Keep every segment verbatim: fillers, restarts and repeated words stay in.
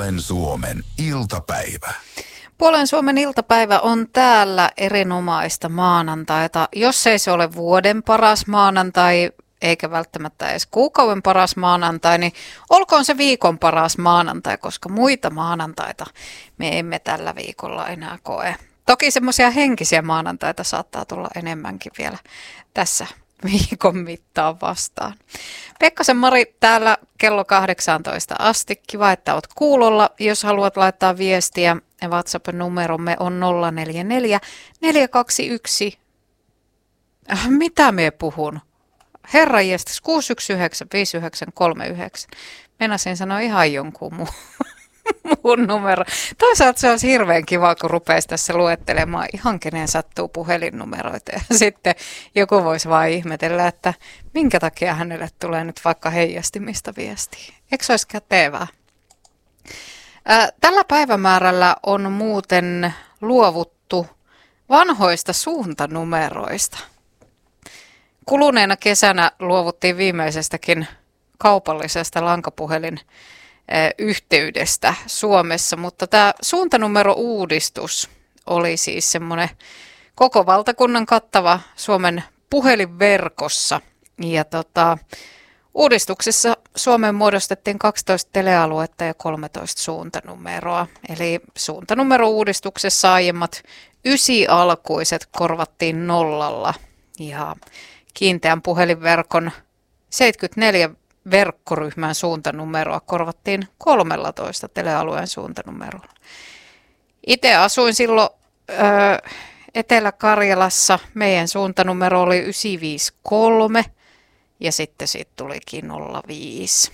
Puolen Suomen iltapäivä. Puolen Suomen iltapäivä on täällä erinomaista maanantaita. Jos ei se ole vuoden paras maanantai, eikä välttämättä edes kuukauden paras maanantai, niin olkoon se viikon paras maanantai, koska muita maanantaita me emme tällä viikolla enää koe. Toki semmoisia henkisiä maanantaita saattaa tulla enemmänkin vielä tässä viikon mittaan vastaan. Pekkasen Mari täällä kello kahdeksantoista asti. Kiva, että olet kuulolla. Jos haluat laittaa viestiä, WhatsApp-numeromme on nolla neljä neljä neljä kaksi yksi. Mitä me puhun? Herra jestas, kuusi yksi yhdeksän viisi yhdeksän kolme yhdeksän. Meinasin sanoa ihan jonkun muun. Mun numero. Toisaalta se olisi hirveän kiva, kun rupeaisi tässä luettelemaan ihan kenen sattuu puhelinnumeroita. Ja sitten joku voisi vaan ihmetellä, että minkä takia hänelle tulee nyt vaikka heijastimista viestiä. Eikö se olisi kätevää? Ää, tällä päivämäärällä on muuten luovuttu vanhoista suuntanumeroista. Kuluneena kesänä luovuttiin viimeisestäkin kaupallisesta lankapuhelin yhteydestä Suomessa, mutta tämä suuntanumero-uudistus oli siis semmoinen koko valtakunnan kattava Suomen puhelinverkossa. Ja tota, uudistuksessa Suomeen muodostettiin kaksitoista telealuetta ja kolmetoista suuntanumeroa. Eli suuntanumero-uudistuksessa aiemmat ysialkuiset korvattiin nollalla ja kiinteän puhelinverkon seitsemänkymmentäneljä verkkoryhmän suuntanumeroa korvattiin kolmellatoista telealueen suuntanumerolla. Itse asuin silloin ö, Etelä-Karjalassa. Meidän suuntanumero oli yhdeksän viisi kolme ja sitten siitä tulikin nolla viisi.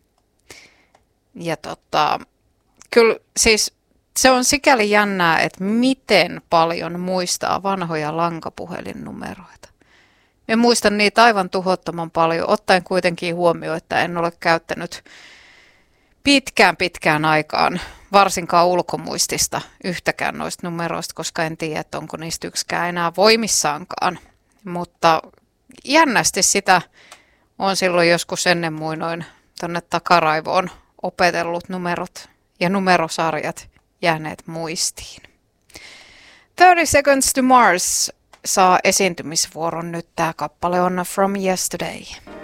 Ja tota, kyllä siis se on sikäli jännää, että miten paljon muistaa vanhoja lankapuhelinnumeroita. Mä muistan niitä aivan tuhottoman paljon, ottaen kuitenkin huomioon, että en ole käyttänyt pitkään pitkään aikaan, varsinkaan ulkomuistista, yhtäkään noista numeroista, koska en tiedä, että onko niistä yksikään enää voimissaankaan. Mutta jännästi sitä on silloin joskus ennen muinoin tuonne takaraivoon opetellut numerot ja numerosarjat jääneet muistiin. thirty Seconds to Mars saa esiintymisvuoron nyt. Tämä kappale on From Yesterday.